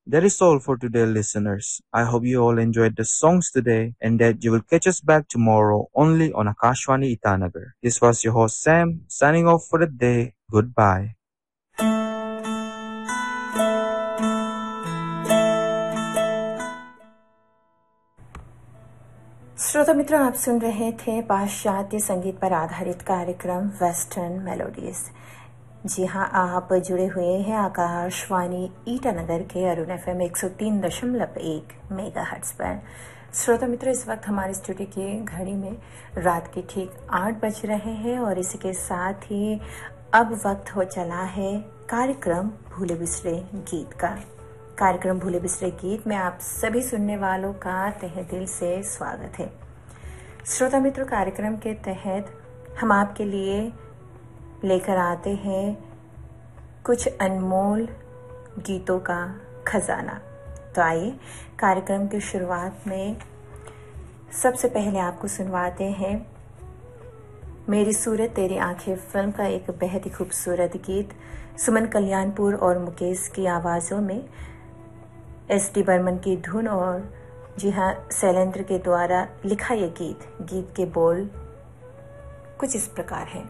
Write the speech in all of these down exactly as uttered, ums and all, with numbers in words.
That is all for today, listeners. I hope you all enjoyed the songs today and that you will catch us back tomorrow only on Akashwani Itanagar. This was your host Sam, signing off for the day. Goodbye. श्रोता मित्रों, आप सुन रहे थे पाश्चात्य संगीत पर आधारित कार्यक्रम वेस्टर्न मेलोडीज। जी हाँ, आप जुड़े हुए हैं आकाशवाणी ईटानगर के अरुण एफ एम एक सौ तीन दशमलव एक मेगा हर्ट्ज पर। श्रोता मित्रों, इस वक्त हमारे स्टूडियो की घड़ी में रात के ठीक आठ बज रहे हैं और इसी के साथ ही अब वक्त हो चला है कार्यक्रम भूले बिसरे गीत का। कार्यक्रम भूले बिसरे गीत में आप सभी सुनने वालों का तहे दिल से स्वागत है। श्रोता मित्रों, कार्यक्रम के तहत हम आपके लिए लेकर आते हैं कुछ अनमोल गीतों का खजाना। तो आइए कार्यक्रम की शुरुआत में सबसे पहले आपको सुनवाते हैं मेरी सूरत तेरी आंखें फिल्म का एक बेहद ही खूबसूरत गीत सुमन कल्याणपुर और मुकेश की आवाज़ों में, एस डी बर्मन की धुन और जी हाँ शैलेंद्र के द्वारा लिखा यह गीत। गीत के बोल कुछ इस प्रकार हैं।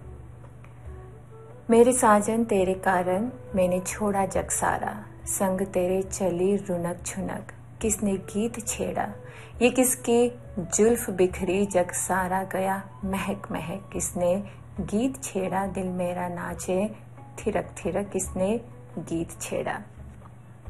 मेरे साजन तेरे कारण मैंने छोड़ा जग सारा, संग तेरे चली रुनक छुनक, किसने गीत छेड़ा, ये किसकी जुल्फ बिखरी जग सारा गया महक महक, किसने गीत छेड़ा दिल मेरा नाचे थिरक थिरक, किसने गीत छेड़ा।